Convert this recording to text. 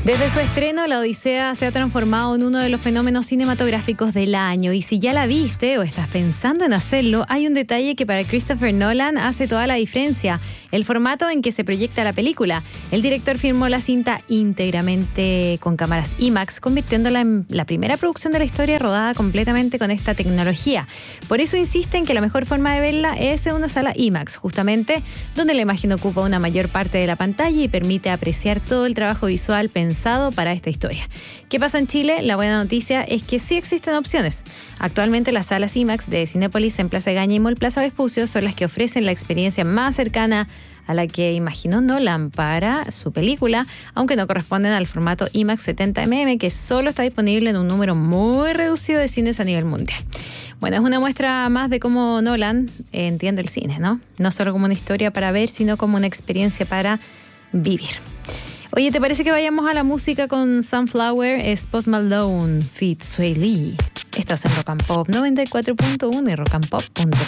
Desde su estreno, La Odisea se ha transformado en uno de los fenómenos cinematográficos del año. Y si ya la viste o estás pensando en hacerlo, hay un detalle que para Christopher Nolan hace toda la diferencia: el formato en que se proyecta la película. El director filmó la cinta íntegramente con cámaras IMAX, convirtiéndola en la primera producción de la historia rodada completamente con esta tecnología. Por eso insiste en que la mejor forma de verla es en una sala IMAX, justamente donde la imagen ocupa una mayor parte de la pantalla y permite apreciar todo el trabajo visual pensado para esta historia. ¿Qué pasa en Chile? La buena noticia es que sí existen opciones. Actualmente las salas IMAX de Cinépolis en Plaza Gaña y Mall Plaza Vespucio son las que ofrecen la experiencia más cercana a la que imaginó Nolan para su película, aunque no corresponden al formato IMAX 70mm, que solo está disponible en un número muy reducido de cines a nivel mundial. Bueno, es una muestra más de cómo Nolan entiende el cine, ¿no? No solo como una historia para ver, sino como una experiencia para vivir. Oye, ¿te parece que vayamos a la música con Sunflower? Es Post Malone feat. Sway Lee. Estás en Rock and Pop 94.1 y rockandpop.cl.